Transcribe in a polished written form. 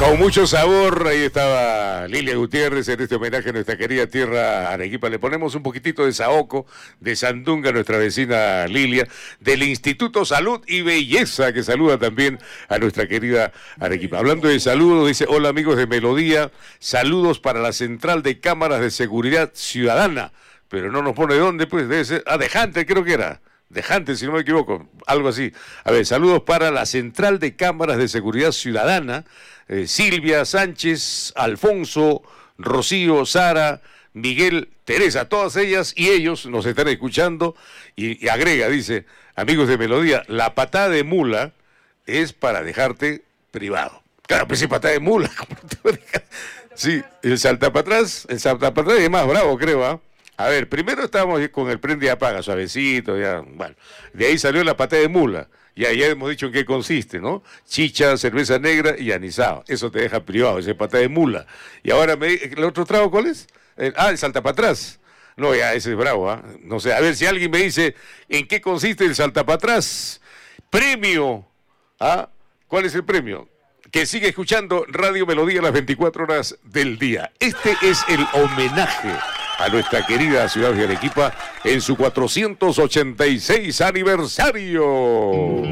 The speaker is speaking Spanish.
Con mucho sabor, ahí estaba Lilia Gutiérrez en este homenaje a nuestra querida tierra Arequipa. Le ponemos un poquitito de saoco, de sandunga a nuestra vecina Lilia, del Instituto Salud y Belleza, que saluda también a nuestra querida Arequipa. Hablando de saludos, dice, hola amigos de Melodía, saludos para la Central de Cámaras de Seguridad Ciudadana, pero no nos pone dónde, pues debe ser, de Jante creo que era. De Jante, si no me equivoco, algo así. A ver, saludos para la Central de Cámaras de Seguridad Ciudadana, Silvia, Sánchez, Alfonso, Rocío, Sara, Miguel, Teresa, todas ellas y ellos nos están escuchando y agrega, dice, amigos de Melodía, la patada de mula es para dejarte privado. Claro, pues sí, patada de mula. Sí, el salta para atrás es más bravo, creo, ¿ah? A ver, primero estábamos con el prende y apaga, suavecito, ya, bueno. De ahí salió la patada de mula. Ya hemos dicho en qué consiste, ¿no? Chicha, cerveza negra y anisado. Eso te deja privado, esa patada de mula. Y ahora, ¿el otro trago cuál es? El salta para atrás. No, ya, ese es bravo, ¿ah? No sé, a ver si alguien me dice en qué consiste el salta para atrás. Premio, ¿ah? ¿Cuál es el premio? Que sigue escuchando Radio Melodía las 24 horas del día. Este es el homenaje a nuestra querida ciudad de Arequipa en su 486 aniversario.